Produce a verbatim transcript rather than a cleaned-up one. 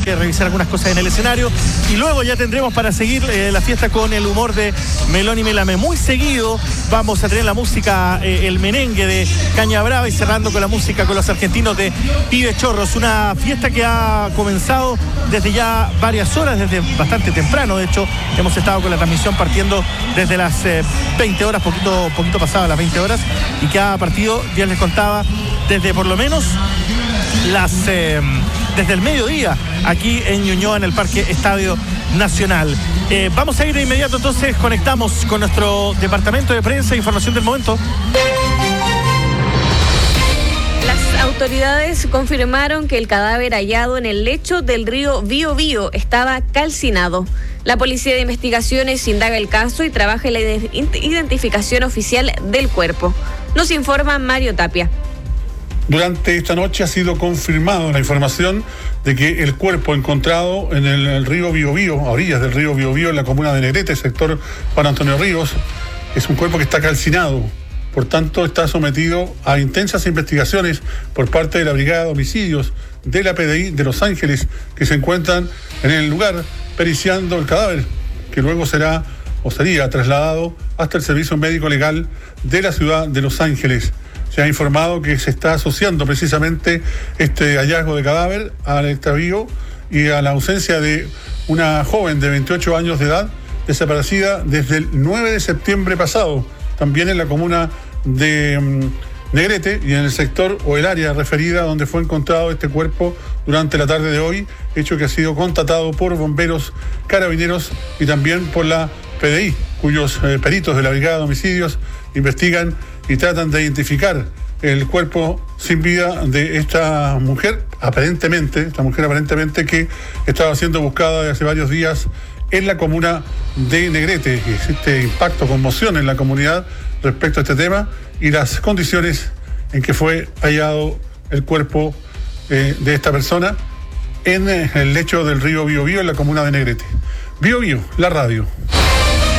que revisar algunas cosas en el escenario. Y luego ya tendremos para seguir eh, la fiesta con el humor de Melón y Melame. Muy seguido vamos a tener la música, eh, el merengue de Caña Brava, y cerrando con la música con los argentinos de Pibes Chorros. Una fiesta que ha comenzado desde ya varias horas, desde bastante temprano. De hecho, hemos estado con la transmisión partiendo desde las eh, veinte horas, poquito, poquito pasado las veinte horas, y que ha partido, ya les contaba, desde por lo menos las eh, desde el mediodía aquí en Ñuñoa, en el Parque Estadio Nacional. Eh, vamos a ir de inmediato, entonces conectamos con nuestro departamento de prensa e información del momento. Las autoridades confirmaron que el cadáver hallado en el lecho del río Bío Bío estaba calcinado. La Policía de Investigaciones indaga el caso y trabaja en la identificación oficial del cuerpo. Nos informa Mario Tapia. Durante esta noche ha sido confirmada la información de que el cuerpo encontrado en el, el río Biobío, a orillas del río Biobío, en la comuna de Negrete, sector Juan Antonio Ríos, es un cuerpo que está calcinado. Por tanto, está sometido a intensas investigaciones por parte de la Brigada de Homicidios de la P D I de Los Ángeles, que se encuentran en el lugar periciando el cadáver, que luego será o sería trasladado hasta el Servicio Médico Legal de la ciudad de Los Ángeles. Se ha informado que se está asociando precisamente este hallazgo de cadáver al extravío y a la ausencia de una joven de veintiocho años de edad desaparecida desde el nueve de septiembre pasado, también en la comuna de um, Negrete y en el sector o el área referida donde fue encontrado este cuerpo durante la tarde de hoy, hecho que ha sido constatado por bomberos, carabineros y también por la P D I, cuyos eh, peritos de la Brigada de Homicidios investigan y tratan de identificar el cuerpo sin vida de esta mujer, aparentemente, esta mujer aparentemente que estaba siendo buscada desde hace varios días en la comuna de Negrete. Existe impacto, conmoción en la comunidad respecto a este tema y las condiciones en que fue hallado el cuerpo eh, de esta persona en eh, el lecho del río Bío Bío, en la comuna de Negrete. Bío Bío, la radio.